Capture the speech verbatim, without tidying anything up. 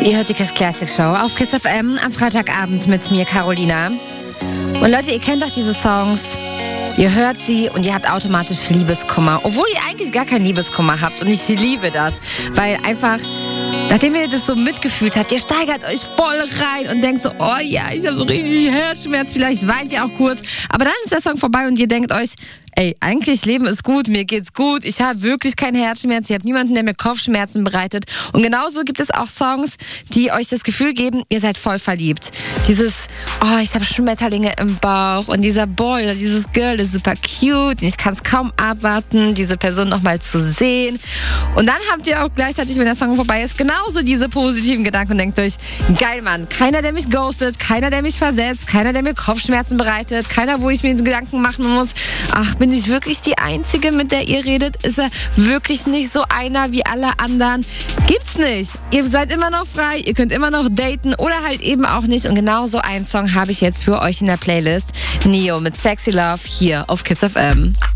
Ihr hört die Kiss Classic Show auf Kiss F M am Freitagabend mit mir, Carolina. Und Leute, ihr kennt doch diese Songs. Ihr hört sie und ihr habt automatisch Liebeskummer. Obwohl ihr eigentlich gar keinen Liebeskummer habt. Und ich liebe das. Weil einfach, nachdem ihr das so mitgefühlt habt, ihr steigert euch voll rein und denkt so, oh ja, ich habe so richtig Herzschmerz. Vielleicht weint ihr auch kurz. Aber dann ist der Song vorbei und ihr denkt euch, ey, eigentlich Leben ist gut, mir geht's gut, ich habe wirklich keinen Herzschmerz, ich habe niemanden, der mir Kopfschmerzen bereitet. Und genauso gibt es auch Songs, die euch das Gefühl geben, ihr seid voll verliebt. Dieses, oh, ich habe Schmetterlinge im Bauch und dieser Boy oder dieses Girl ist super cute und ich kann es kaum abwarten, diese Person nochmal zu sehen. Und dann habt ihr auch gleichzeitig, wenn der Song vorbei ist, genauso diese positiven Gedanken und denkt euch, geil Mann, keiner, der mich ghostet, keiner, der mich versetzt, keiner, der mir Kopfschmerzen bereitet, keiner, wo ich mir Gedanken machen muss, ach, bin ich wirklich die Einzige, mit der ihr redet? Ist er wirklich nicht so einer wie alle anderen? Gibt's nicht. Ihr seid immer noch frei, ihr könnt immer noch daten oder halt eben auch nicht. Und genau so einen Song habe ich jetzt für euch in der Playlist. Neo mit Sexy Love hier auf Kiss F M.